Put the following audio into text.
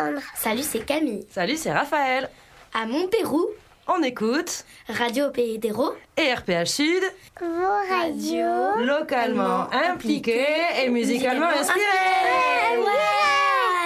Alexandre. Salut, c'est Camille. Salut, c'est Raphaël. À Montpérou, On écoute Radio Pays d'Hérault, et RPH Sud, Vos radios. localement impliqués et musicalement inspirés. Ouais.